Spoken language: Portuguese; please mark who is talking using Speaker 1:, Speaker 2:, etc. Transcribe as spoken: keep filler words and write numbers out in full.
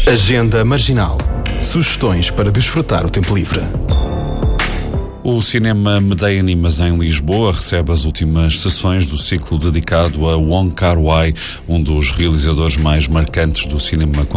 Speaker 1: Agenda Marginal. Sugestões para desfrutar o tempo livre.
Speaker 2: O Cinema Medeia-Nimas em Lisboa recebe as últimas sessões do ciclo dedicado a Wong Kar-wai, um dos realizadores mais marcantes do cinema contemporâneo.